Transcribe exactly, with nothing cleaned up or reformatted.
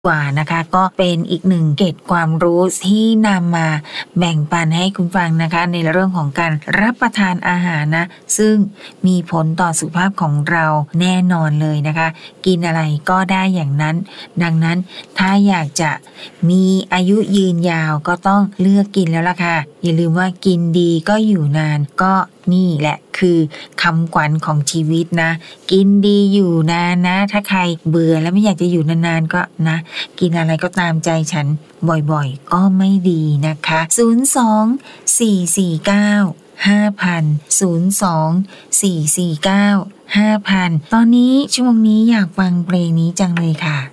กว่านะคะก็เป็นอีกหนึ่งเกร็ดความรู้ที่นำมาแบ่งปันให้คุณฟังนะคะในเรื่องของการรับประทานอาหารนะซึ่งมีผลต่อสุขภาพของเราแน่นอนเลยนะคะกินอะไรก็ได้อย่างนั้นดังนั้นถ้าอยากจะมีอายุยืนยาวก็ต้องเลือกกินแล้วล่ะค่ะอย่าลืมว่ากินดีก็อยู่นานก็นี่แหละคือคำขวัญของชีวิตนะกินดีอยู่นานนะถ้าใครเบื่อแล้วไม่อยากจะอยู่นานๆก็นะกินอะไรก็ตามใจฉันบ่อยๆก็ไม่ดีนะคะศูนย์ สอง สี่ สี่ เก้า ห้า ศูนย์ ศูนย์ สอง สี่ สี่ เก้า ห้า ศูนย์ ตอนนี้ช่วงนี้อยากฟังเพลงนี้จังเลยค่ะ